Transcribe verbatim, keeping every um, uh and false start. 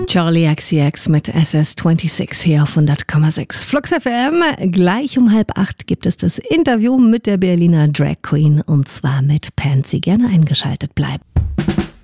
Charlie X C X mit S S sechsundzwanzig hier auf hundert Komma sechs. Flux F M, gleich um halb acht gibt es das Interview mit der Berliner Drag Queen und zwar mit Pansy. Gerne eingeschaltet bleiben.